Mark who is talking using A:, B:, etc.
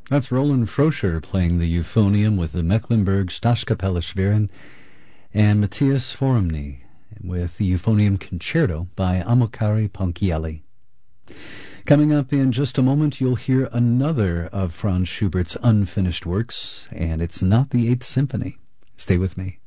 A: That's Roland Froscher playing the euphonium with the Mecklenburg Staatskapelle Schwerin, and Matthias Foremny with the Euphonium Concerto by Amilcare Ponchielli. Coming up in just a moment, you'll hear another of Franz Schubert's unfinished works, and it's not the Eighth Symphony. Stay with me.